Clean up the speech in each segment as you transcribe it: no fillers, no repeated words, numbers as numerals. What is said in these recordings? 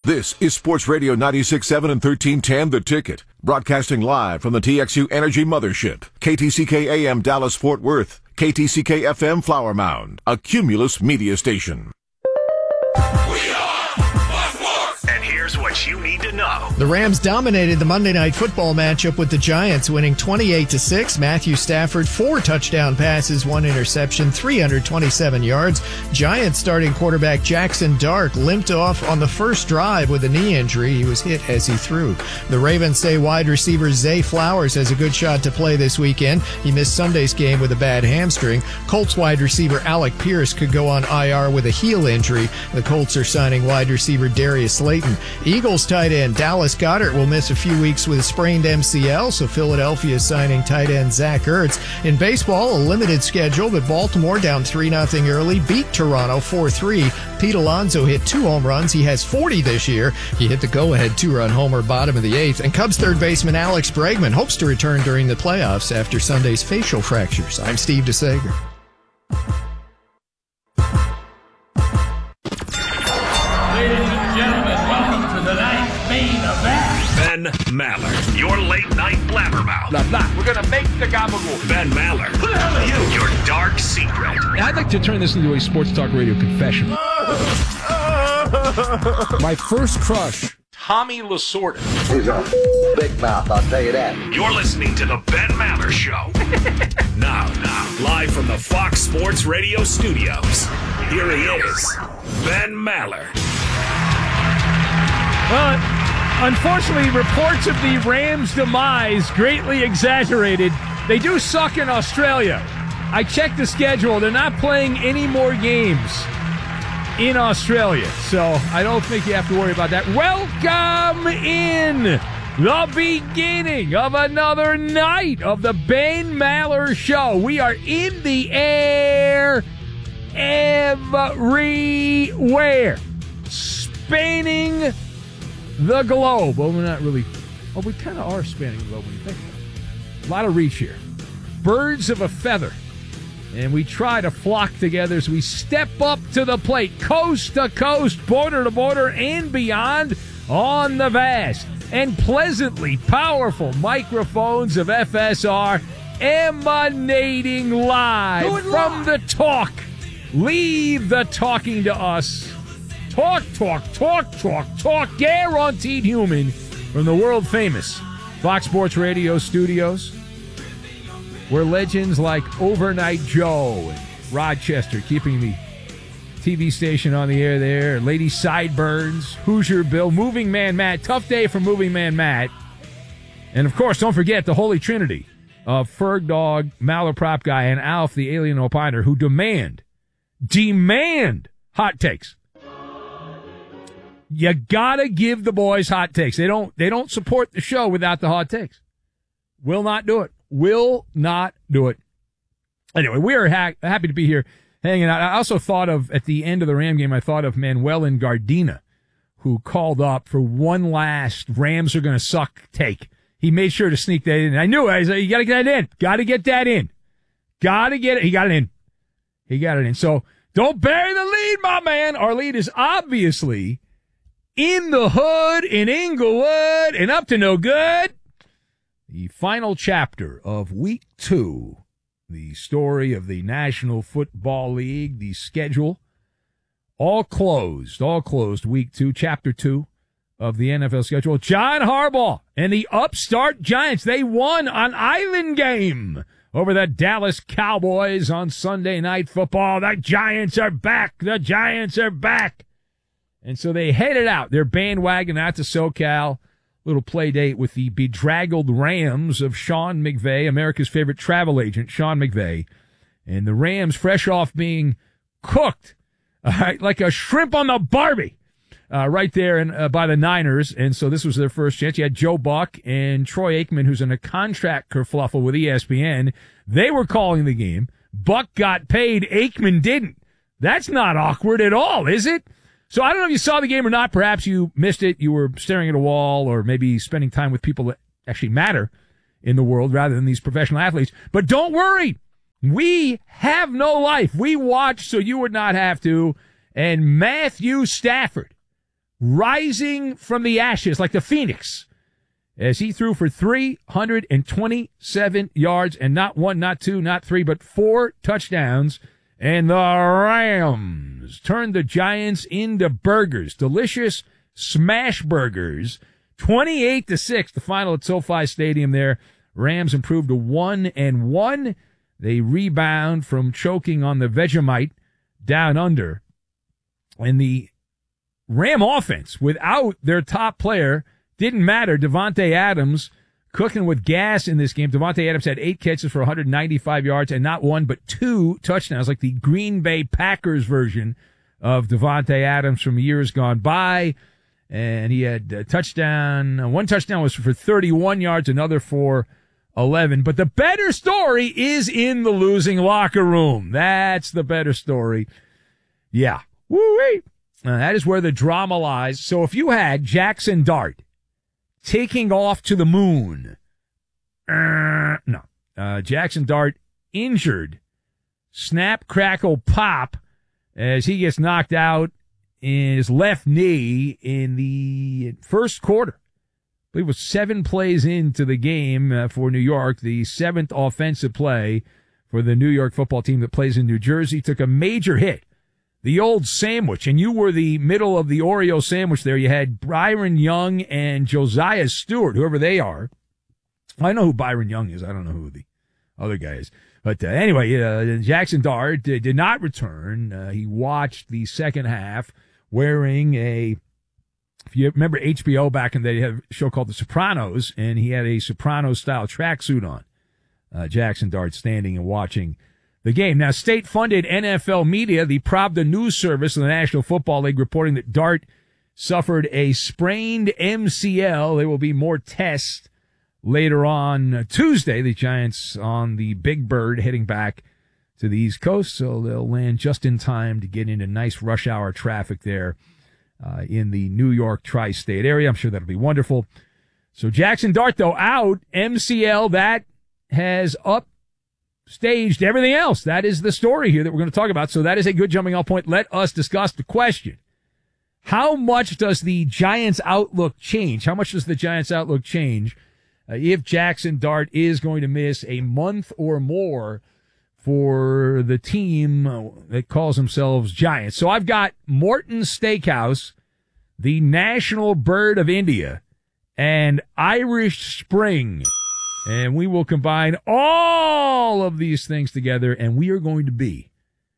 This is Sports Radio 96.7 and 1310 The Ticket, broadcasting live from the TXU Energy Mothership, KTCK AM Dallas Fort Worth, KTCK FM Flower Mound, a Cumulus media station. And here's what you need to know. The Rams dominated the Monday Night Football matchup with the Giants, winning 28-6. Matthew Stafford, 4 touchdown passes, 1 interception, 327 yards. Giants starting quarterback Jackson Dart limped off on the first drive with a knee injury. He was hit as he threw. The Ravens say wide receiver Zay Flowers has a good shot to play this weekend. He missed Sunday's game with a bad hamstring. Colts wide receiver Alec Pierce could go on IR with a heel injury. The Colts are signing wide receiver Darius Slayton. Eagles tight end Dallas Goedert will miss a few weeks with a sprained MCL, so Philadelphia is signing tight end Zach Ertz. In baseball, a limited schedule, but Baltimore down 3-0 early, beat Toronto 4-3. Pete Alonso hit 2 home runs. He has 40 this year. He hit the go-ahead 2-run homer bottom of the 8th. And Cubs third baseman Alex Bregman hopes to return during the playoffs after Sunday's facial fractures. I'm Steve DeSager. Ben Maller, your late-night blabbermouth. Blah, blah. We're going to make the gabagool. Ben Maller. Who the hell are you? Your dark secret. I'd like to turn this into a sports talk radio confession. My first crush, Tommy Lasorda. He's a big mouth, I'll tell you that. You're listening to the Ben Maller Show. Now, live from the Fox Sports Radio studios. Here he is, Ben Maller. Well, unfortunately, reports of the Rams' demise greatly exaggerated. They do suck in Australia. I checked the schedule. They're not playing any more games in Australia, so I don't think you have to worry about that. Welcome in the beginning of another night of the Ben Maller Show. We are in the air everywhere, spanning the globe. Well, we're not really. Well, we kind of are spanning the globe when you think about it. A lot of reach here. Birds of a feather. And we try to flock together as we step up to the plate, coast to coast, border to border, and beyond on the vast and pleasantly powerful microphones of FSR, emanating live from the talk. Leave the talking to us. Talk, guaranteed human from the world-famous Fox Sports Radio studios, where legends like Overnight Joe and Rochester keeping the TV station on the air there, Lady Sideburns, Hoosier Bill, Moving Man Matt, tough day for Moving Man Matt, and of course, don't forget the Holy Trinity of Ferg Dog, Malaprop Guy, and Alf the Alien Opiner, who demand hot takes. You gotta give the boys hot takes. They don't support the show without the hot takes. Will not do it. Anyway, we are happy to be here hanging out. I also thought of, at the end of the Ram game, I thought of Manuel and Gardena, who called up for one last Rams are going to suck take. He made sure to sneak that in. I knew it. I said, you got to get that in. Got to get that in. Got to get it. He got it in. So don't bury the lead, my man. Our lead is obviously in the hood, in Inglewood, and up to no good. The final chapter of Week 2, the story of the National Football League, the schedule, all closed, Week 2, Chapter 2 of the NFL schedule. John Harbaugh and the upstart Giants, they won an island game over the Dallas Cowboys on Sunday Night Football. The Giants are back. And so they headed out, their bandwagon out to SoCal. Little play date with the bedraggled Rams of Sean McVay, America's favorite travel agent, Sean McVay. And the Rams, fresh off being cooked, like a shrimp on the Barbie, right there by the Niners. And so this was their first chance. You had Joe Buck and Troy Aikman, who's in a contract kerfluffle with ESPN. They were calling the game. Buck got paid. Aikman didn't. That's not awkward at all, is it? So I don't know if you saw the game or not. Perhaps you missed it. You were staring at a wall or maybe spending time with people that actually matter in the world rather than these professional athletes. But don't worry. We have no life. We watch so you would not have to. And Matthew Stafford rising from the ashes like the phoenix as he threw for 327 yards and not one, not two, not three, but 4 touchdowns. And the Rams turned the Giants into burgers, delicious smash burgers, 28-6. The final at SoFi Stadium there. Rams improved to 1-1. They rebound from choking on the Vegemite down under. And the Ram offense, without their top player, didn't matter. Devontae Adams cooking with gas in this game. Devontae Adams had 8 catches for 195 yards and not 1, but 2 touchdowns, like the Green Bay Packers version of Devontae Adams from years gone by. And he had a touchdown. 1 touchdown was for 31 yards, another for 11. But the better story is in the losing locker room. That's the better story. Yeah. Woo-wee. That is where the drama lies. So if you had Jackson Dart taking off to the moon, no. Jackson Dart injured, snap, crackle, pop, as he gets knocked out in his left knee in the first quarter. I believe it was 7 plays into the game for New York, the 7th offensive play for the New York football team that plays in New Jersey. Took a major hit. The old sandwich, and you were the middle of the Oreo sandwich there. You had Byron Young and Josiah Stewart, whoever they are. I know who Byron Young is. I don't know who the other guy is. But anyway, Jackson Dart did not return. He watched the second half wearing if you remember HBO back in the day, they had a show called The Sopranos, and he had a Sopranos-style tracksuit on. Jackson Dart standing and watching the game. Now, state-funded NFL media, the Pravda news service of the National Football League, reporting that Dart suffered a sprained MCL. There will be more tests later on Tuesday. The Giants on the Big Bird heading back to the East Coast, so they'll land just in time to get into nice rush hour traffic there in the New York tri-state area. I'm sure that'll be wonderful. So Jackson Dart, though, out. MCL, that has upstaged everything else. That is the story here that we're going to talk about. So that is a good jumping off point. Let us discuss the question. How much does the Giants' outlook change? How much does the Giants' outlook change if Jackson Dart is going to miss a month or more for the team that calls themselves Giants? So I've got Morton Steakhouse, the national bird of India, and Irish Spring. And we will combine all of these things together, and we are going to be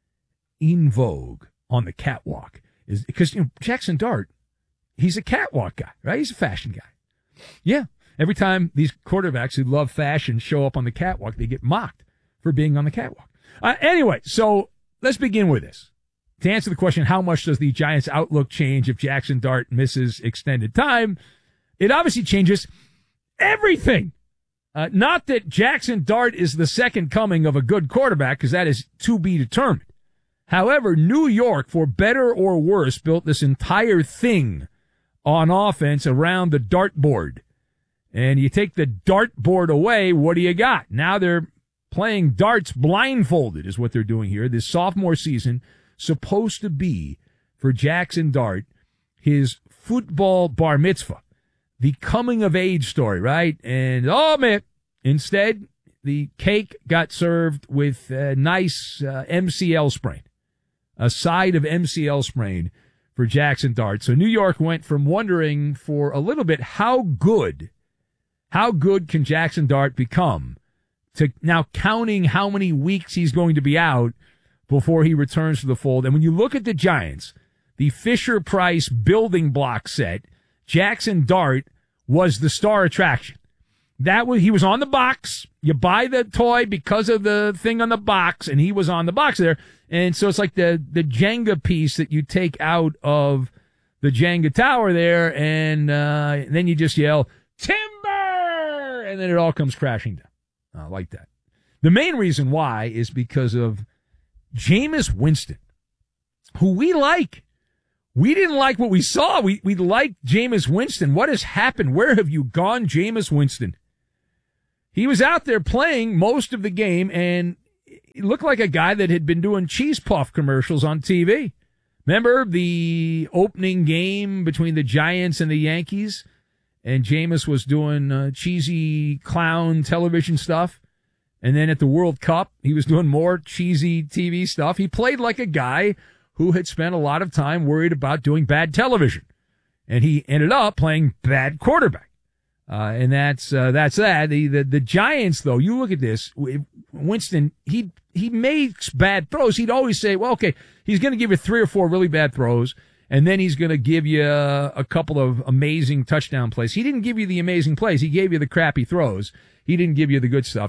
in vogue on the catwalk. Because, Jackson Dart, he's a catwalk guy, right? He's a fashion guy. Yeah. Every time these quarterbacks who love fashion show up on the catwalk, they get mocked for being on the catwalk. Anyway, so let's begin with this. To answer the question, how much does the Giants' outlook change if Jackson Dart misses extended time? It obviously changes everything. Not that Jackson Dart is the second coming of a good quarterback, because that is to be determined. However, New York, for better or worse, built this entire thing on offense around the dartboard. And you take the dartboard away, what do you got? Now they're playing darts blindfolded is what they're doing here. This sophomore season supposed to be for Jackson Dart his football bar mitzvah, the coming of age story, right? And oh man, instead the cake got served with a nice MCL sprain, a side of MCL sprain for Jackson Dart. So New York went from wondering for a little bit how good can Jackson Dart become, to now counting how many weeks he's going to be out before he returns to the fold. And when you look at the Giants, the Fisher-Price building block set, Jackson Dart was the star attraction. He was on the box. You buy the toy because of the thing on the box, and he was on the box there. And so it's like the Jenga piece that you take out of the Jenga tower there, and then you just yell, "Timber!" And then it all comes crashing down. I like that. The main reason why is because of Jameis Winston, who we like. We didn't like what we saw. We liked Jameis Winston. What has happened? Where have you gone, Jameis Winston? He was out there playing most of the game, and he looked like a guy that had been doing cheese puff commercials on TV. Remember the opening game between the Giants and the Yankees? And Jameis was doing cheesy clown television stuff. And then at the World Cup, he was doing more cheesy TV stuff. He played like a guy who had spent a lot of time worried about doing bad television. And he ended up playing bad quarterback. And that's that. The Giants, though, you look at this. Winston, he makes bad throws. He'd always say, well, okay, he's going to give you 3 or 4 really bad throws, and then he's going to give you a couple of amazing touchdown plays. He didn't give you the amazing plays. He gave you the crappy throws. He didn't give you the good stuff.